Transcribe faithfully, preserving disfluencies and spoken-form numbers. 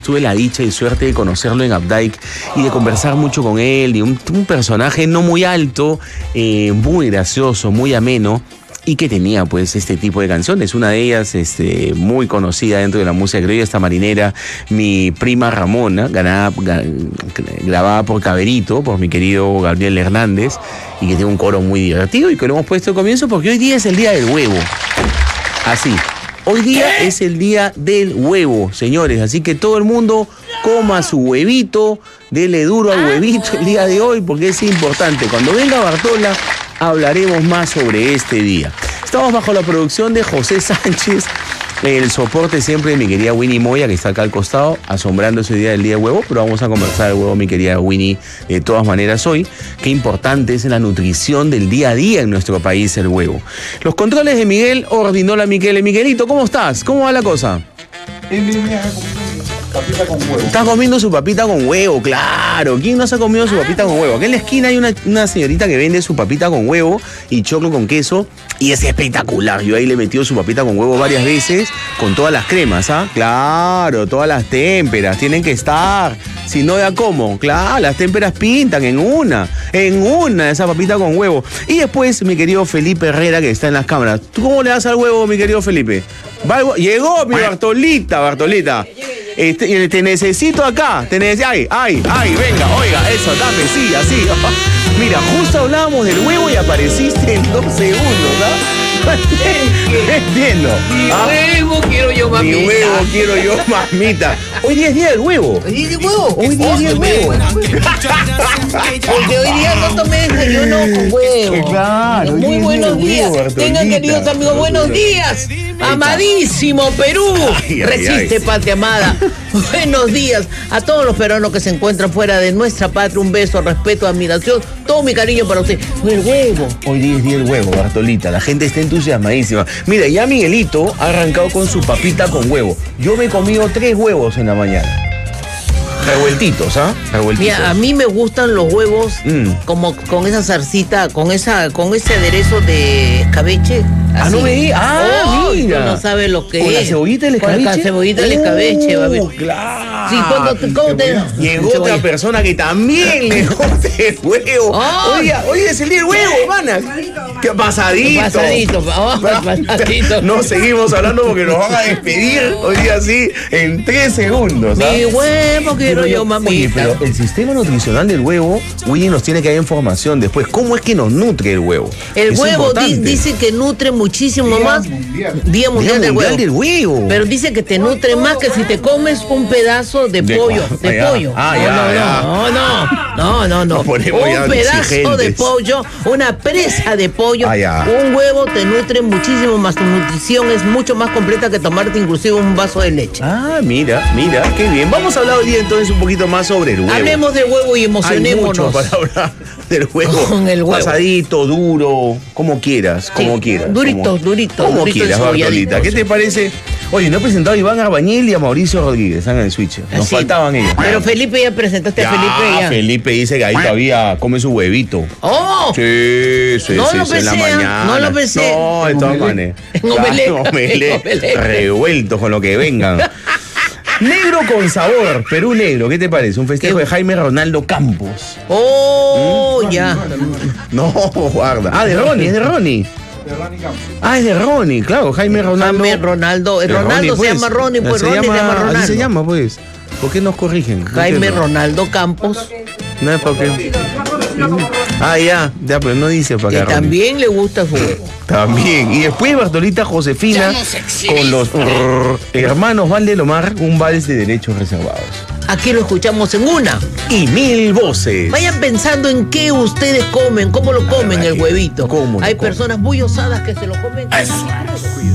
Tuve la dicha y suerte de conocerlo en Updike y de conversar mucho con él, y un, un personaje no muy alto, eh, muy gracioso, muy ameno, y que tenía pues este tipo de canciones. Una de ellas este, muy conocida dentro de la música criolla, esta marinera, Mi Prima Ramona, ganada, grabada por Caberito, por mi querido Gabriel Hernández, y que tiene un coro muy divertido y que lo hemos puesto al comienzo porque hoy día es el día del huevo. Así. Hoy día ¿Qué? Es el día del huevo, señores, así que todo el mundo coma su huevito, dele duro al huevito el día de hoy porque es importante. Cuando venga Bartola hablaremos más sobre este día. Estamos bajo la producción de José Sánchez, el soporte siempre de mi querida Winnie Moya, que está acá al costado, asombrando ese día del día del huevo, pero vamos a conversar del huevo, mi querida Winnie, de todas maneras hoy. Qué importante es la nutrición del día a día en nuestro país el huevo. Los controles de Miguel Ordinola Miquel. Miguelito, ¿cómo estás? ¿Cómo va la cosa? Bien, bien, bien, papita con huevo. Estás comiendo su papita con huevo, claro. ¿Quién no se ha comido su papita con huevo? Acá en la esquina hay una, una señorita que vende su papita con huevo y choclo con queso y es espectacular. Yo ahí le he metido su papita con huevo varias veces con todas las cremas, ¿ah? Claro, todas las témperas tienen que estar. Si no, ¿ya cómo? Claro, las témperas pintan en una, en una esa papita con huevo. Y después, mi querido Felipe Herrera, que está en las cámaras. ¿Tú cómo le das al huevo, mi querido Felipe? Llegó mi Bartolita, Bartolita. Este, te necesito acá, te necesito, ay, ay, ay, venga, oiga, eso, dame, sí, así. Mira, justo hablábamos del huevo y apareciste en dos segundos, ¿no? Entiendo. Mi ¿Ah? huevo quiero yo, mamita. Mi huevo quiero yo, mamita. Hoy día es día del huevo. ¿Hoy día es día del huevo? Hoy día es día del huevo. Porque hoy día no tomé desayuno con huevo. Claro. Muy buenos días. Tengan, queridos amigos, buenos días. Amadísimo Perú. Ay, ay, Resiste, ay. patria amada. Buenos días a todos los peruanos que se encuentran fuera de nuestra patria. Un beso, respeto, admiración, todo mi cariño para usted. El huevo. Hoy día es día del huevo, Bartolita. La gente está entusiasmadísima. Mira, ya Miguelito ha arrancado con su papita con huevo. Yo me he comido tres huevos en la mañana. Revueltitos, ¿ah? ¿eh? Revueltitos. Mira, a mí me gustan los huevos Mm. como con esa zarcita, con esa, con ese aderezo de escabeche. Ah, así. no me digas. Ah, Oh, mira. tú no sabes lo que ¿Con es. la cebollita del escabeche? Con la cebollita del escabeche, va a ver. Uh, claro. Sí, cuando te, ¿cómo te? Llegó Cebolla. otra persona que también le gusta el huevo. Oh. Oye, hoy es el día del huevo, hermana. ¿Qué pasadito? Pasadito, oh, pasadito. No seguimos hablando porque nos van a despedir hoy día sí en tres segundos. ¿Ah? Mi huevo quiero yo, mamita. Oye, pero el sistema nutricional del huevo, Willy nos tiene que dar información después. ¿Cómo es que nos nutre el huevo? El Es huevo di- importante. dice que nutre muchísimo Día más. mundial. Día mundial, Día del, mundial huevo. del huevo. Pero dice que te nutre más que si te comes un pedazo de, De pollo. cua- De ah, ya. pollo. Ah, no, ya, no, ya. no, no, no, no, no. Nos ponemos ya Un pedazo exigentes. de pollo, una presa de pollo. Ah, ya. Un huevo te nutre muchísimo más. Tu nutrición es mucho más completa que tomarte inclusive un vaso de leche. Ah, mira, mira, qué bien. Vamos a hablar hoy día entonces un poquito más sobre el huevo. Hablemos de huevo y Hay mucho emocionémonos. para hablar del huevo. Con el huevo. Pasadito, duro, como quieras, como Sí, quieras. durito, como, durito, Como durito quieras, encebollado. Bartolita. ¿Qué te parece? Oye, no he presentado a Iván Arbañel y a Mauricio Rodríguez, están en el switch. Nos Sí. faltaban ellos. Pero Felipe, ya presentaste Ya, a Felipe ya. Felipe dice que ahí todavía come su huevito. ¡Oh! Sí, sí, No sí, lo sí, en la pensé, ¿ah? mañana. No lo pensé. No, de todas maneras. En omelette. Claro, omelette, En omelette. revueltos con lo que vengan. Negro con sabor, Perú Negro, ¿qué te parece? Un festejo ¿Qué? de Jaime Ronaldo Campos. ¡Oh, ya! No, guarda. Ah, de Ronnie, es de Ronnie. De Ronnie Campos. Ah, es de Ronnie, claro, Jaime Ronaldo. Jaime Ronaldo. De Ronaldo Ronnie, se pues. llama Ronnie, pues Se Ronnie llama- se llama Ronaldo. Así se llama, pues. ¿Por qué nos corrigen? No Jaime entiendo. Ronaldo Campos, No es porque. Ah, ya, ya, pero no dice para que acá. Ronnie. también le gusta su huevo. También. Y después Bartolita Josefina con los rrr, hermanos Valdelomar, un vals de derechos reservados. Aquí lo escuchamos en una. Y mil voces. Vayan pensando en qué ustedes comen, cómo lo comen ver, el ¿qué? huevito. ¿Cómo lo Hay comen? personas muy osadas que se lo comen. Eso.